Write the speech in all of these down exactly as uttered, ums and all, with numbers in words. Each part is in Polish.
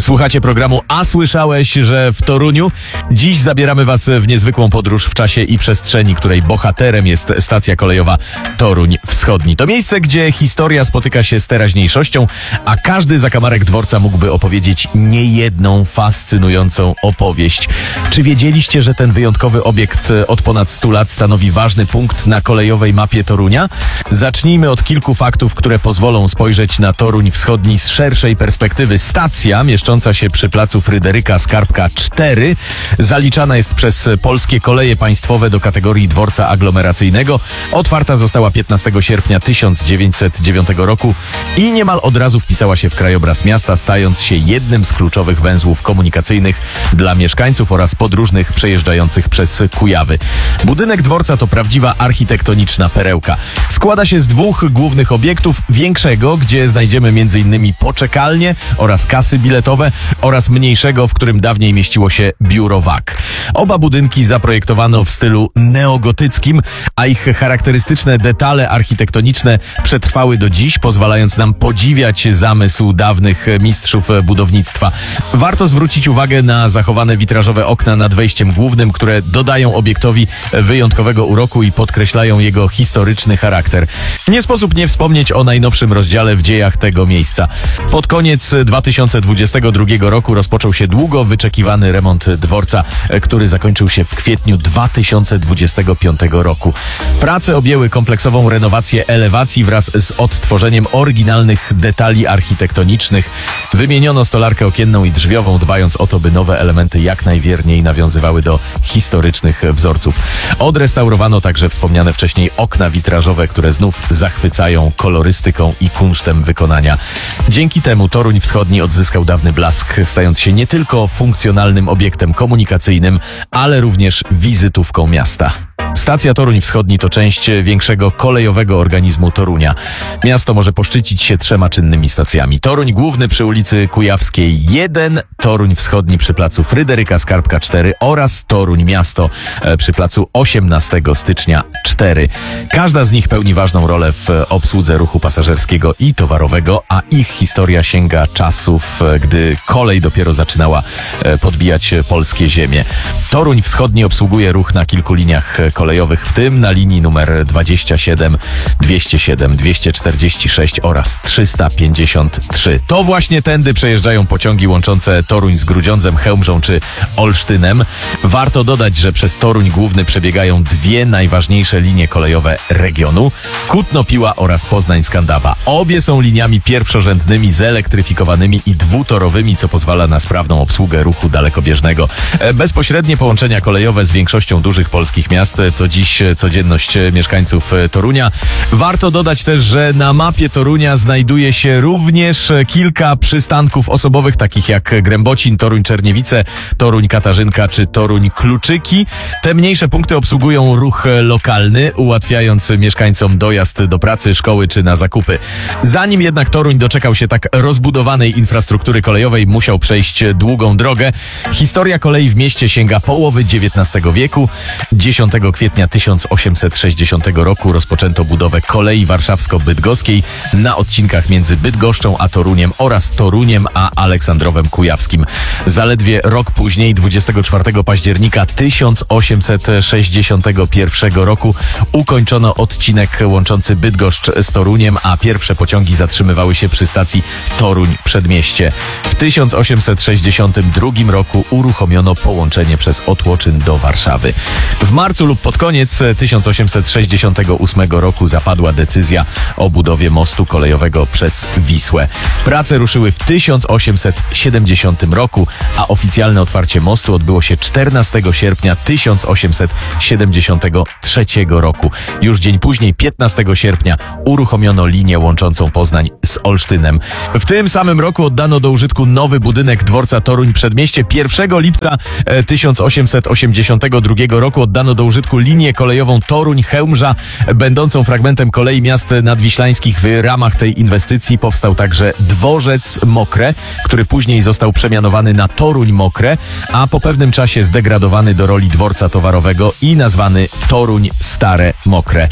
Słuchacie programu A słyszałeś, że w Toruniu? Dziś zabieramy was w niezwykłą podróż w czasie i przestrzeni, której bohaterem jest stacja kolejowa Toruń Wschodni. To miejsce, gdzie historia spotyka się z teraźniejszością, a każdy zakamarek dworca mógłby opowiedzieć niejedną fascynującą opowieść. Czy wiedzieliście, że ten wyjątkowy obiekt od ponad stu lat stanowi ważny punkt na kolejowej mapie Torunia? Zacznijmy od kilku faktów, które pozwolą spojrzeć na Toruń Wschodni z szerszej perspektywy. Stacja mieszcząca się przy placu Fryderyka Skarbka cztery zaliczana jest przez Polskie Koleje Państwowe do kategorii dworca aglomeracyjnego. Otwarta została piętnastego sierpnia tysiąc dziewięćset dziewiątego roku i niemal od razu wpisała się w krajobraz miasta, stając się jednym z kluczowych węzłów komunikacyjnych dla mieszkańców oraz podróżnych przejeżdżających przez Kujawy. Budynek dworca to prawdziwa architektoniczna perełka. Składa się z dwóch głównych obiektów, większego, gdzie znajdziemy między innymi poczekalnie oraz kasy biletowe, oraz mniejszego, w którym dawniej mieściło się biuro W A K. Oba budynki zaprojektowano w stylu neogotyckim, a ich charakterystyczne detale architektoniczne przetrwały do dziś, pozwalając nam podziwiać zamysł dawnych mistrzów budownictwa. Warto zwrócić uwagę na zachowane witrażowe okna nad wejściem głównym, które dodają obiektowi wyjątkowego uroku i podkreślają jego historyczny charakter. Nie sposób nie wspomnieć o najnowszym rozdziale w dziejach tego miejsca. Pod koniec dwa tysiące dwudziestego drugiego roku rozpoczął się długo wyczekiwany remont dworca, który zakończył się w kwietniu dwa tysiące dwudziestego piątego roku. Prace objęły kompleksową renowację elewacji wraz z odtworzeniem oryginalnych detali architektonicznych. Wymieniono stolarkę okienną i drzwiową, dbając o to, by nowe elementy jak najwierniej nawiązywały do historycznych wzorców. Odrestaurowano także wspomniane wcześniej okna witrażowe, które znów zachwycają kolorystyką i kunsztem wykonania. Dzięki temu Toruń Wschodni odzyskał dawny blask, stając się nie tylko funkcjonalnym obiektem komunikacyjnym, ale również wizytówką miasta. Stacja Toruń Wschodni to część większego kolejowego organizmu Torunia. Miasto może poszczycić się trzema czynnymi stacjami. Toruń Główny przy ulicy Kujawskiej jeden, Toruń Wschodni przy placu Fryderyka Skarbka cztery oraz Toruń Miasto przy placu osiemnastego stycznia cztery. Każda z nich pełni ważną rolę w obsłudze ruchu pasażerskiego i towarowego, a ich historia sięga czasów, gdy kolej dopiero zaczynała podbijać polskie ziemie. Toruń Wschodni obsługuje ruch na kilku liniach kolejowych, w tym na linii numer dwadzieścia siedem, dwieście siedem, dwieście czterdzieści sześć oraz trzysta pięćdziesiąt trzy. To właśnie tędy przejeżdżają pociągi łączące Toruń z Grudziądzem, Chełmżą czy Olsztynem. Warto dodać, że przez Toruń Główny przebiegają dwie najważniejsze linie kolejowe regionu: Kutno-Piła oraz Poznań-Skandawa. Obie są liniami pierwszorzędnymi, zelektryfikowanymi i dwutorowymi, co pozwala na sprawną obsługę ruchu dalekobieżnego. Bezpośrednie połączenia kolejowe z większością dużych polskich miast to dziś codzienność mieszkańców Torunia. Warto dodać też, że na mapie Torunia znajduje się również kilka przystanków osobowych, takich jak Grębocin, Toruń Czerniewice, Toruń Katarzynka czy Toruń Kluczyki. Te mniejsze punkty obsługują ruch lokalny, ułatwiając mieszkańcom dojazd do pracy, szkoły czy na zakupy. Zanim jednak Toruń doczekał się tak rozbudowanej infrastruktury kolejowej, musiał przejść długą drogę. Historia kolei w mieście sięga połowy dziewiętnastego wieku. dziesiątego kwietnia tysiąc osiemset sześćdziesiątego roku rozpoczęto budowę kolei warszawsko-bydgoskiej na odcinkach między Bydgoszczą a Toruniem oraz Toruniem a Aleksandrowem Kujawskim. Zaledwie rok później, dwudziestego czwartego października tysiąc osiemset sześćdziesiątego pierwszego roku, ukończono odcinek łączący Bydgoszcz z Toruniem, a pierwsze pociągi zatrzymywały się przy stacji Toruń Przedmieście. W tysiąc osiemset sześćdziesiątym drugim roku uruchomiono połączenie przez Otłoczyn do Warszawy. W marcu lub pod koniec tysiąc osiemset sześćdziesiątego ósmego roku zapadła decyzja o budowie mostu kolejowego przez Wisłę. Prace ruszyły w tysiąc osiemset siedemdziesiątym roku, a oficjalne otwarcie mostu odbyło się czternastego sierpnia tysiąc osiemset siedemdziesiątego trzeciego roku. Już dzień później, piętnastego sierpnia, uruchomiono linię łączącą Poznań z Olsztynem. W tym samym roku oddano do użytku nowy budynek dworca Toruń Przedmieście. pierwszego lipca tysiąc osiemset osiemdziesiątego drugiego roku oddano do użytku linię kolejową Toruń-Chełmża, będącą fragmentem kolei miast nadwiślańskich. W ramach tej inwestycji powstał także dworzec Mokre, który później został przemianowany na Toruń Mokre, a po pewnym czasie zdegradowany do roli dworca towarowego i nazwany Toruń Stare Mokre. W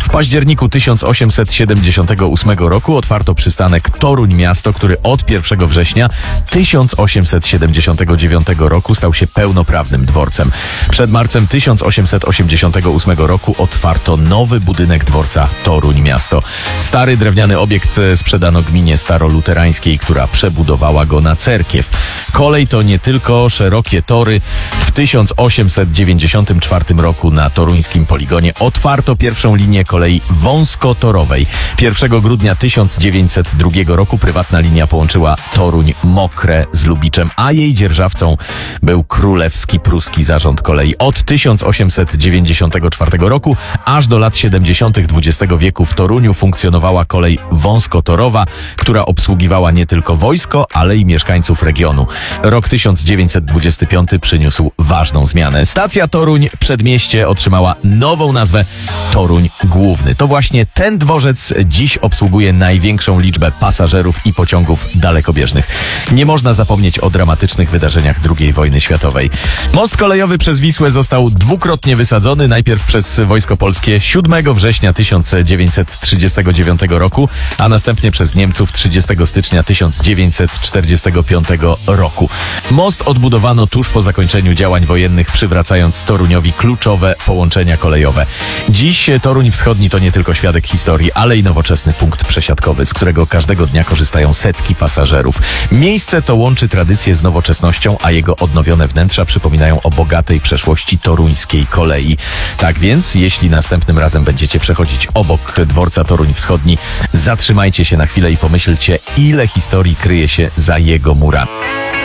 październiku tysiąc osiemset siedemdziesiątego ósmego roku otwarto przystanek Toruń Miasto, który od pierwszego września tysiąc osiemset siedemdziesiątego dziewiątego roku stał się pełnoprawnym dworcem. Przed marcem tysiąc osiemset osiemdziesiątego ósmego roku otwarto nowy budynek dworca Toruń Miasto. Stary drewniany obiekt sprzedano gminie staroluterańskiej, która przebudowała go na cerkiew. Kolej to nie tylko szerokie tory. W tysiąc osiemset dziewięćdziesiątym czwartym roku na toruńskim poligonie otwarto pierwszą linię kolei wąskotorowej. pierwszego grudnia tysiąc dziewięćset drugiego roku prywatna linia połączyła Toruń Mokre z Lubiczem, a jej dzierżawcą był Królewski Pruski Zarząd Kolei. Od tysiąc osiemset dziewięćdziesiątego czwartego roku aż do lat siedemdziesiątych dwudziestego wieku w Toruniu funkcjonowała kolej wąskotorowa, która obsługiwała nie tylko wojsko, ale i mieszkańców regionu. Rok tysiąc dziewięćset dwudziesty piąty przyniósł ważną zmianę. Stacja Toruń Przedmieście otrzymała nową nazwę Toruń Główny. To właśnie ten dworzec dziś obsługuje największą liczbę pasażerów i pociągów dalekobieżnych. Nie można zapomnieć o dramatycznych wydarzeniach drugiej wojny światowej. Most kolejowy przez Wisłę został dwukrotnie wysadzony, najpierw przez Wojsko Polskie siódmego września tysiąc dziewięćset trzydziestego dziewiątego roku, a następnie przez Niemców trzydziestego stycznia tysiąc dziewięćset czterdziestego piątego roku. Most odbudowano tuż po zakończeniu działań wojennych, przywracając Toruniowi kluczowe połączenia kolejowe. Dziś Toruń Wschodni to nie tylko świadek historii, ale i nowoczesny punkt przesiadkowy, z którego każdego dnia korzystają setki pasażerów. Miejsce to łączy tradycję z nowoczesnością, a jego odnowione wnętrza przypominają o bogatej przeszłości toruńskiej kolei. Tak więc, jeśli następnym razem będziecie przechodzić obok dworca Toruń Wschodni, zatrzymajcie się na chwilę i pomyślcie, ile historii kryje się za jego murami.